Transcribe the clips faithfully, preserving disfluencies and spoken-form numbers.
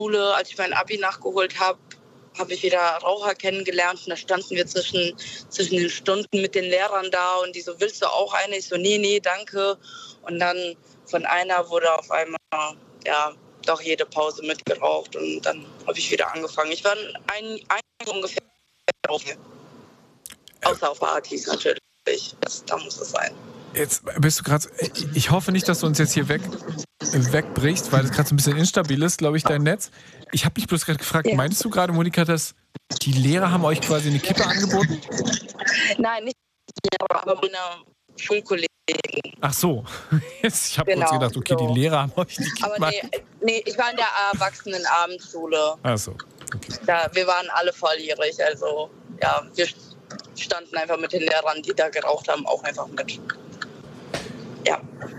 Schule, als ich mein Abi nachgeholt habe, habe ich wieder Raucher kennengelernt und da standen wir zwischen, zwischen den Stunden mit den Lehrern da und die so, willst du auch eine? Ich so, nee, nee, danke. Und dann von einer wurde auf einmal, ja, doch jede Pause mitgeraucht und dann habe ich wieder angefangen. Ich war ein, ein ungefähr auf, außer auf Partys natürlich, das, da muss es sein. Jetzt bist du gerade, ich hoffe nicht, dass du uns jetzt hier weg, wegbrichst, weil es gerade so ein bisschen instabil ist, glaube ich, dein Netz. Ich habe mich bloß gerade gefragt, ja. Meinst du gerade, Monika, dass die Lehrer haben euch quasi eine Kippe angeboten? Nein, nicht die Lehrer, aber meine Schulkollegen. Ach so, jetzt, ich habe genau, kurz gedacht, okay, so. Die Lehrer haben euch die Kippe Aber nee, nee, ich war in der Erwachsenenabendschule. Ach so, okay. Da, wir waren alle volljährig, also ja, wir standen einfach mit den Lehrern, die da geraucht haben, auch einfach mit. Ja.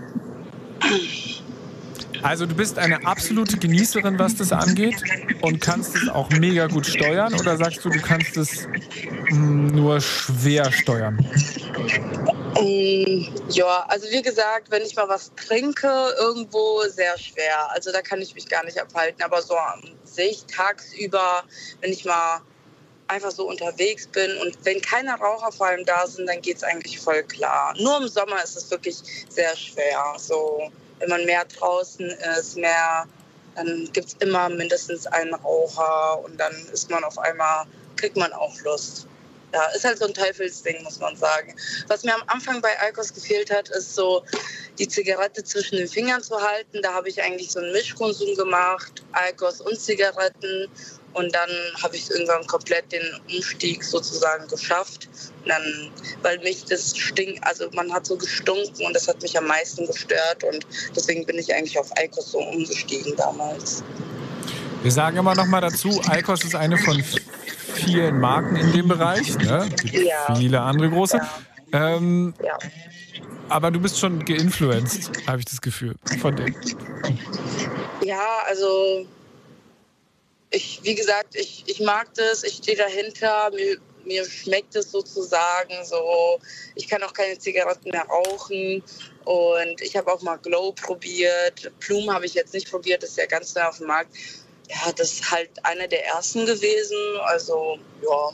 Also du bist eine absolute Genießerin, was das angeht und kannst es auch mega gut steuern oder sagst du, du kannst es mh, nur schwer steuern? Ähm, ja, also wie gesagt, wenn ich mal was trinke, irgendwo sehr schwer. Also da kann ich mich gar nicht abhalten, aber so an sich tagsüber, wenn ich mal einfach so unterwegs bin und wenn keine Raucher vor allem da sind, dann geht es eigentlich voll klar. Nur im Sommer ist es wirklich sehr schwer. So, wenn man mehr draußen ist, mehr, dann gibt es immer mindestens einen Raucher und dann ist man auf einmal, kriegt man auch Lust. Ja, ist halt so ein Teufelsding, muss man sagen. Was mir am Anfang bei Aykos gefehlt hat, ist so die Zigarette zwischen den Fingern zu halten. Da habe ich eigentlich so einen Mischkonsum gemacht, Aykos und Zigaretten. Und dann habe ich irgendwann komplett den Umstieg sozusagen geschafft. Und dann, weil mich das stinkt, also man hat so gestunken und das hat mich am meisten gestört. Und deswegen bin ich eigentlich auf Aykos so umgestiegen damals. Wir sagen immer noch mal dazu, Aykos ist eine von vielen Marken in dem Bereich. Ne? Gibt ja. Viele andere große. Ja. Ähm, ja. Aber du bist schon geinfluenced, habe ich das Gefühl, von denen. Ja, also ich, wie gesagt, ich, ich mag das, ich stehe dahinter, mir, mir schmeckt es sozusagen so. Ich kann auch keine Zigaretten mehr rauchen und ich habe auch mal Glow probiert. Plume habe ich jetzt nicht probiert, das ist ja ganz neu auf dem Markt. Ja, das ist halt einer der ersten gewesen, also ja.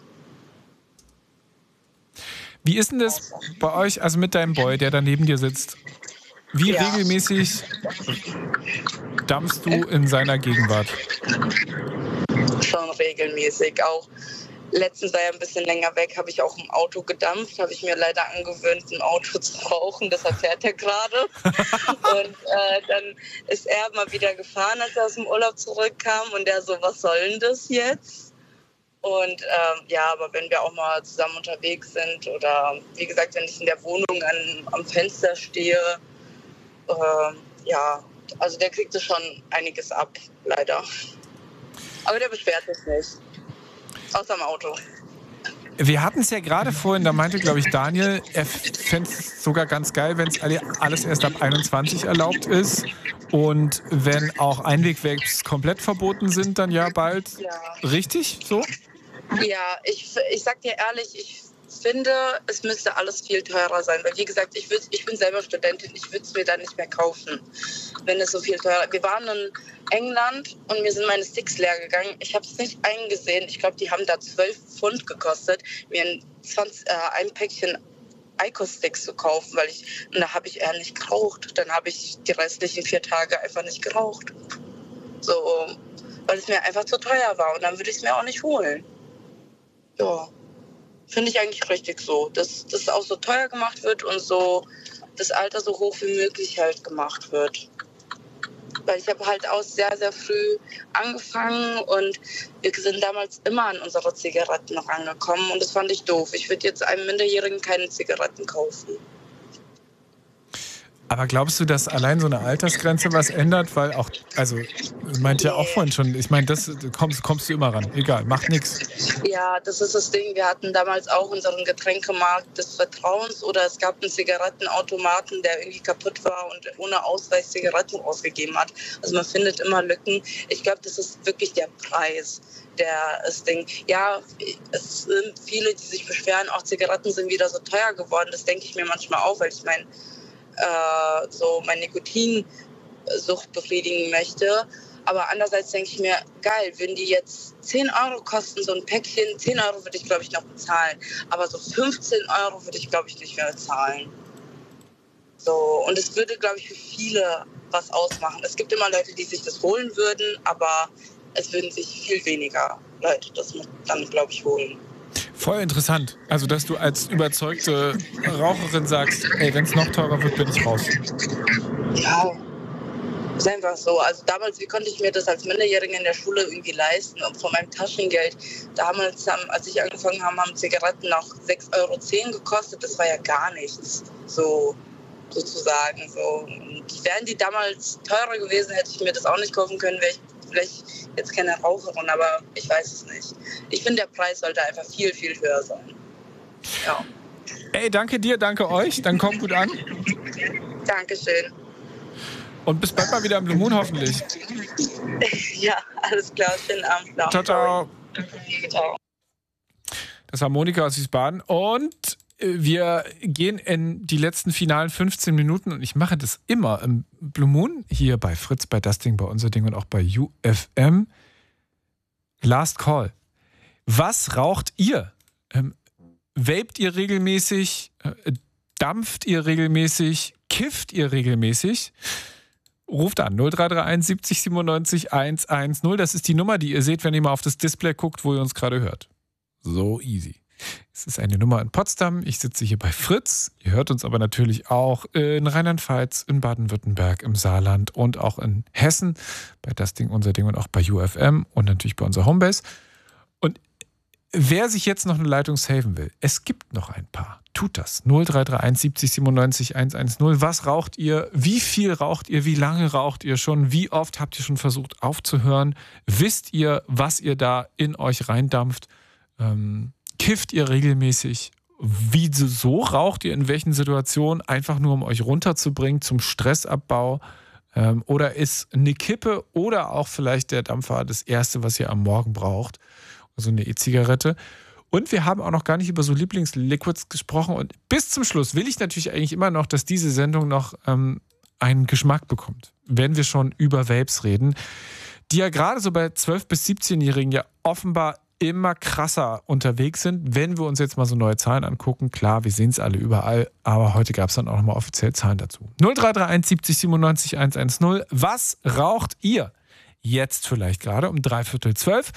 Wie ist denn das bei euch, also mit deinem Boy, der da neben dir sitzt? Wie ja. regelmäßig dampfst du in seiner Gegenwart? Schon regelmäßig. Auch letztens war er ein bisschen länger weg, habe ich auch im Auto gedampft. Habe ich mir leider angewöhnt, im Auto zu rauchen. Deshalb fährt er gerade. Und äh, dann ist er mal wieder gefahren, als er aus dem Urlaub zurückkam. Und der so, was soll denn das jetzt? Und ähm, ja, aber wenn wir auch mal zusammen unterwegs sind oder wie gesagt, wenn ich in der Wohnung an, am Fenster stehe, äh, ja, also der kriegt es schon einiges ab, leider. Aber der beschwert sich nicht. Außer im Auto. Wir hatten es ja gerade vorhin, da meinte, glaube ich, Daniel, er fände es sogar ganz geil, wenn es alles erst ab einundzwanzig erlaubt ist. Und wenn auch Einwegvapes komplett verboten sind, dann ja bald. Ja. Richtig so? Ja, ich, ich sag dir ehrlich, ich finde, es müsste alles viel teurer sein. Weil wie gesagt, ich, würd, ich bin selber Studentin, ich würde es mir dann nicht mehr kaufen, wenn es so viel teurer ist. Wir waren in England und mir sind meine Sticks leer gegangen. Ich habe es nicht eingesehen. Ich glaube, die haben da zwölf Pfund gekostet, mir ein, zwanzig, äh, ein Päckchen Aykos-Sticks zu kaufen, weil ich, und da habe ich eher nicht geraucht. Dann habe ich die restlichen vier Tage einfach nicht geraucht. So, weil es mir einfach zu teuer war und dann würde ich es mir auch nicht holen. Ja, finde ich eigentlich richtig so, dass das auch so teuer gemacht wird und so das Alter so hoch wie möglich halt gemacht wird. Weil ich habe halt auch sehr, sehr früh angefangen und wir sind damals immer an unsere Zigaretten rangekommen und das fand ich doof. Ich würde jetzt einem Minderjährigen keine Zigaretten kaufen. Aber glaubst du, dass allein so eine Altersgrenze was ändert? Weil auch, also, meint ja auch vorhin schon, ich meine, das kommst, kommst du immer ran. Egal, macht nichts. Ja, das ist das Ding. Wir hatten damals auch unseren Getränkemarkt des Vertrauens oder es gab einen Zigarettenautomaten, der irgendwie kaputt war und ohne Ausweis Zigaretten ausgegeben hat. Also man findet immer Lücken. Ich glaube, das ist wirklich der Preis, der das Ding. Ja, es sind viele, die sich beschweren, auch Zigaretten sind wieder so teuer geworden. Das denke ich mir manchmal auch, weil ich meine, so mein Nikotinsucht befriedigen möchte. Aber andererseits denke ich mir, geil, wenn die jetzt zehn Euro kosten, so ein Päckchen, zehn Euro würde ich, glaube ich, noch bezahlen. Aber so fünfzehn Euro würde ich, glaube ich, nicht mehr bezahlen. So, und es würde, glaube ich, für viele was ausmachen. Es gibt immer Leute, die sich das holen würden, aber es würden sich viel weniger Leute das dann, glaube ich, holen. Voll interessant. Also, dass du als überzeugte Raucherin sagst, ey, wenn es noch teurer wird, bin ich raus. Ja, ist einfach so. Also damals, wie konnte ich mir das als Minderjährige in der Schule irgendwie leisten? Und von meinem Taschengeld, damals, als ich angefangen habe, haben Zigaretten noch sechs Euro zehn gekostet. Das war ja gar nichts, so sozusagen. So. Und wären die damals teurer gewesen, hätte ich mir das auch nicht kaufen können, wäre ich vielleicht jetzt keine Raucherin, aber ich weiß es nicht. Ich finde, der Preis sollte einfach viel, viel höher sein. Ja. Ey, danke dir, danke euch. Dann kommt gut an. Dankeschön. Und bis bald mal wieder im Blue Moon hoffentlich. Ja, alles klar. Schönen Abend noch. Ciao, ciao. Ciao. Das war Monika aus Wiesbaden und wir gehen in die letzten finalen fünfzehn Minuten und ich mache das immer im Blue Moon, hier bei Fritz, bei Das Ding, bei Unser Ding und auch bei U F M. Last Call. Was raucht ihr? Ähm, vaped ihr regelmäßig? Äh, dampft ihr regelmäßig? Kifft ihr regelmäßig? Ruft an null drei drei eins siebzig siebenundneunzig hundertzehn. Das ist die Nummer, die ihr seht, wenn ihr mal auf das Display guckt, wo ihr uns gerade hört. So easy. Es ist eine Nummer in Potsdam. Ich sitze hier bei Fritz. Ihr hört uns aber natürlich auch in Rheinland-Pfalz, in Baden-Württemberg, im Saarland und auch in Hessen. Bei Das Ding, Unser Ding und auch bei U F M und natürlich bei unserer Homebase. Und wer sich jetzt noch eine Leitung saven will, es gibt noch ein paar. Tut das. null drei drei eins siebzig siebenundneunzig hundertzehn. Was raucht ihr? Wie viel raucht ihr? Wie lange raucht ihr schon? Wie oft habt ihr schon versucht aufzuhören? Wisst ihr, was ihr da in euch reindampft? Ähm, kifft ihr regelmäßig? Wieso raucht ihr in welchen Situationen? Einfach nur, um euch runterzubringen zum Stressabbau? Ähm, oder ist eine Kippe oder auch vielleicht der Dampfer das Erste, was ihr am Morgen braucht? Also eine E-Zigarette. Und wir haben auch noch gar nicht über so Lieblingsliquids gesprochen. Und bis zum Schluss will ich natürlich eigentlich immer noch, dass diese Sendung noch ähm, einen Geschmack bekommt. Wenn wir schon über Vapes reden, die ja gerade so bei zwölf- bis siebzehnjährigen ja offenbar immer krasser unterwegs sind. Wenn wir uns jetzt mal so neue Zahlen angucken, klar, wir sehen es alle überall, aber heute gab es dann auch nochmal offiziell Zahlen dazu. null drei drei eins siebzig siebenundneunzig hundertzehn. Was raucht ihr jetzt vielleicht gerade um dreiviertel zwölf?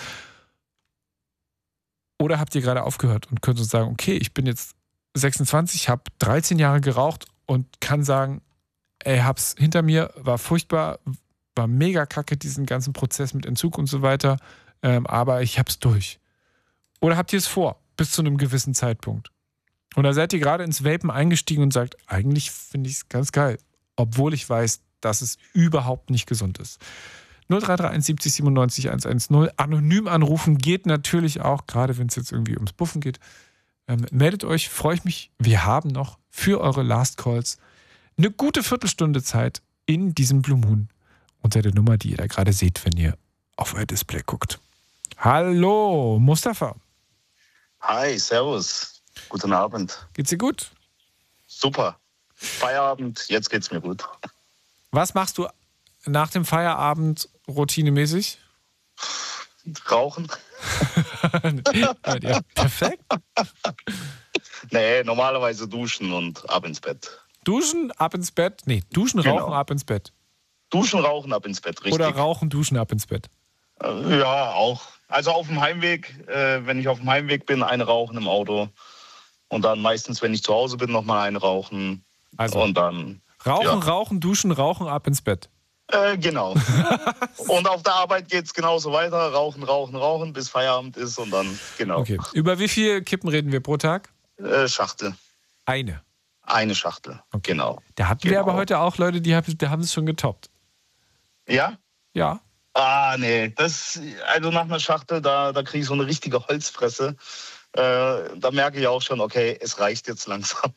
Oder habt ihr gerade aufgehört und könnt uns sagen, okay, ich bin jetzt sechsundzwanzig, habe dreizehn Jahre geraucht und kann sagen, ey, hab's hinter mir, war furchtbar, war mega kacke, diesen ganzen Prozess mit Entzug und so weiter, ähm, aber ich hab's durch. Oder habt ihr es vor, bis zu einem gewissen Zeitpunkt? Oder seid ihr gerade ins Vapen eingestiegen und sagt, eigentlich finde ich es ganz geil, obwohl ich weiß, dass es überhaupt nicht gesund ist. null drei drei eins siebzig siebenundneunzig hundertzehn. Anonym anrufen geht natürlich auch, gerade wenn es jetzt irgendwie ums Buffen geht. Ähm, meldet euch, freue ich mich. Wir haben noch für eure Last Calls eine gute Viertelstunde Zeit in diesem Blue Moon unter der Nummer, die ihr da gerade seht, wenn ihr auf euer Display guckt. Hallo, Mustafa. Hi, servus. Guten Abend. Geht's dir gut? Super. Feierabend, jetzt geht's mir gut. Was machst du nach dem Feierabend routinemäßig? Rauchen. Ja, perfekt. Nee, normalerweise duschen und ab ins Bett. Duschen, ab ins Bett? Nee, duschen, Genau. rauchen, ab ins Bett. Duschen, rauchen, ab ins Bett, richtig. Oder rauchen, duschen, ab ins Bett. Äh, Ja, auch. Also auf dem Heimweg, äh, wenn ich auf dem Heimweg bin, eine rauchen im Auto. Und dann meistens, wenn ich zu Hause bin, nochmal eine rauchen. Also Und dann... Rauchen, ja. rauchen, duschen, rauchen, ab ins Bett. Äh, genau. Und auf der Arbeit geht's genauso weiter. Rauchen, rauchen, rauchen, bis Feierabend ist und dann, genau. Okay. Über wie viele Kippen reden wir pro Tag? Äh, Schachtel. Eine. Eine Schachtel, Okay. genau. Da hatten Genau. wir aber heute auch Leute, die haben, die haben es schon getoppt. Ja? Ja. Ah, nee. Das, also nach einer Schachtel, da, da kriege ich so eine richtige Holzfresse. Äh, da merke ich auch schon, okay, es reicht jetzt langsam.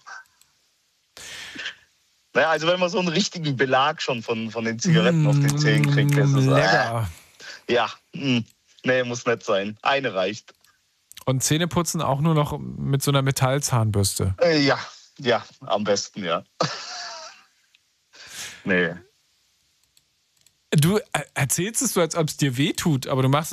Naja, also wenn man so einen richtigen Belag schon von, von den Zigaretten mm, auf den Zähnen kriegt, das ist lecker. Äh, ja, mh, nee, muss nicht sein. Eine reicht. Und Zähneputzen auch nur noch mit so einer Metallzahnbürste. Äh, ja, ja, am besten, ja. Nee. Du erzählst es so, als ob es dir weh tut, aber du machst